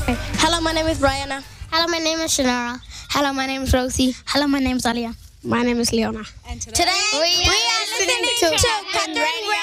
Hello, my name is Brianna. Hello, my name is Shanara. Hello, my name is Rosie. Hello, my name is Alia. My name is Leona. Today we are listening to Catherine